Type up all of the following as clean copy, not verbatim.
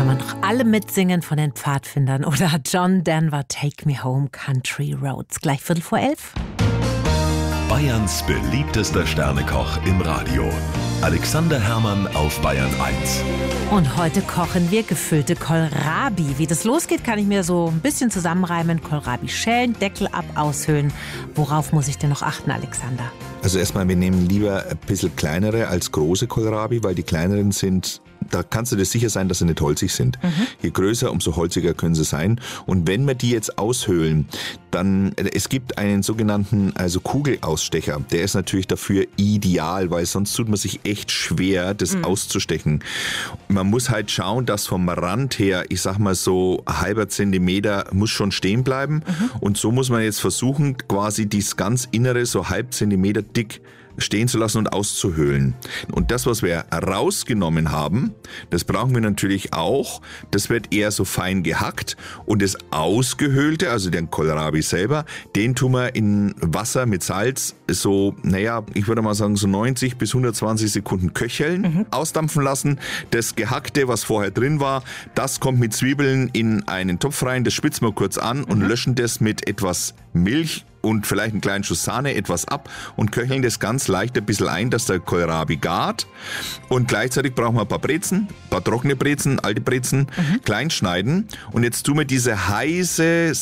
wir noch alle mitsingen von den Pfadfindern oder John Denver, Take Me Home, Country Roads. Gleich 11:15. Bayerns beliebtester Sternekoch im Radio. Alexander Herrmann auf Bayern 1. Und heute kochen wir gefüllte Kohlrabi. Wie das losgeht, kann ich mir so ein bisschen zusammenreimen. Kohlrabi schälen, Deckel ab, aushöhlen. Worauf muss ich denn noch achten, Alexander? Also erstmal, wir nehmen lieber ein bisschen kleinere als große Kohlrabi, weil die kleineren sind, da kannst du dir sicher sein, dass sie nicht holzig sind. Je größer, umso holziger können sie sein. Und wenn wir die jetzt aushöhlen, dann, es gibt einen sogenannten, Kugelausstecher. Der ist natürlich dafür ideal, weil sonst tut man sich echt schwer, das auszustechen. Man muss halt schauen, dass vom Rand her, ich sag mal so, ein halber Zentimeter muss schon stehen bleiben. Und so muss man jetzt versuchen, quasi dieses ganz Innere so halb Zentimeter dick stehen zu lassen und auszuhöhlen. Und das, was wir rausgenommen haben, das brauchen wir natürlich auch. Das wird eher so fein gehackt und das Ausgehöhlte, also den Kohlrabi selber, den tun wir in Wasser mit Salz so, ich würde mal sagen so 90 bis 120 Sekunden köcheln, ausdampfen lassen. Das Gehackte, was vorher drin war, das kommt mit Zwiebeln in einen Topf rein, das spitzen wir kurz an und löschen das mit etwas Milch und vielleicht einen kleinen Schuss Sahne etwas ab und köcheln das ganz leicht ein bisschen ein, dass der Kohlrabi gart. Und gleichzeitig brauchen wir ein paar Brezen, ein paar trockene Brezen, alte Brezen, klein schneiden. Und jetzt tun wir diese heiße,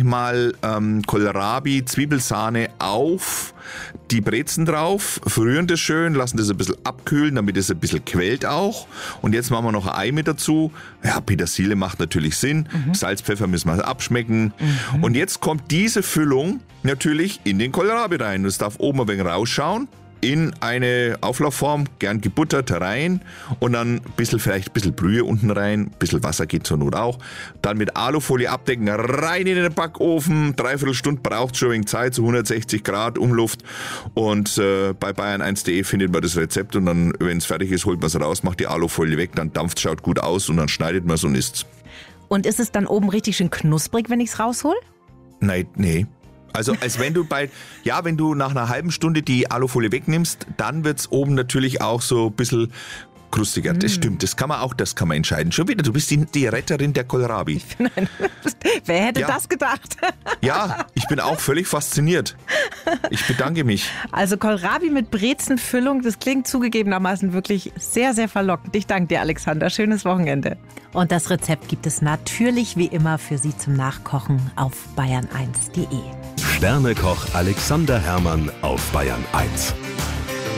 Kohlrabi-Zwiebelsahne auf die Brezen drauf, rühren das schön, lassen das ein bisschen abkühlen, damit es ein bisschen quält auch. Und jetzt machen wir noch ein Ei mit dazu. Ja, Petersilie macht natürlich Sinn. Salz, Pfeffer müssen wir abschmecken. Und jetzt kommt diese Füllung natürlich in den Kohlrabi rein. Es darf oben ein wenig rausschauen. In eine Auflaufform, gern gebuttert, rein und dann vielleicht ein bisschen Brühe unten rein, ein bisschen Wasser geht zur Not auch. Dann mit Alufolie abdecken, rein in den Backofen, 3/4 Stunde braucht schon ein wenig Zeit, so 160 Grad Umluft. Und bei bayern1.de findet man das Rezept und dann, wenn es fertig ist, holt man es raus, macht die Alufolie weg, dann dampft, schaut gut aus und dann schneidet man es und isst. Und ist es dann oben richtig schön knusprig, wenn ich es raushol? Nein, nee. Also als wenn du wenn du nach einer halben Stunde die Alufolie wegnimmst, dann wird's oben natürlich auch so ein bisschen krustiger. Das stimmt, das kann man entscheiden. Schon wieder, du bist die Retterin der Kohlrabi. Wer hätte das gedacht? Ja, ich bin auch völlig fasziniert. Ich bedanke mich. Also Kohlrabi mit Brezenfüllung, das klingt zugegebenermaßen wirklich sehr, sehr verlockend. Ich danke dir, Alexander. Schönes Wochenende. Und das Rezept gibt es natürlich wie immer für Sie zum Nachkochen auf bayern1.de. Sternekoch Alexander Herrmann auf Bayern 1.